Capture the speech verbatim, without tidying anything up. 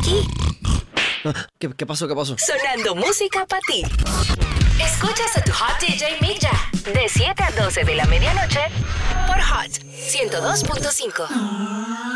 aquí. ¿Qué, qué pasó? ¿Qué pasó? Sonando música para ti. Escuchas a tu Hot D J Milla de siete a doce de la medianoche por Hot ciento dos punto cinco.